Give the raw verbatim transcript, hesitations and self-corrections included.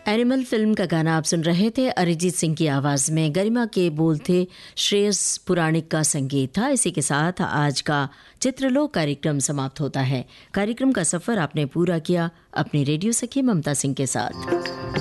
Animal film का गाना आप सुन रहे थे। अरिजीत सिंह की आवाज़ में, गरिमा के बोल थे, श्रेयस पुराणिक का संगीत था। इसी के साथ आज का चित्रलोक कार्यक्रम समाप्त होता है। कार्यक्रम का सफ़र आपने पूरा किया अपनी रेडियो सखी ममता सिंह के साथ।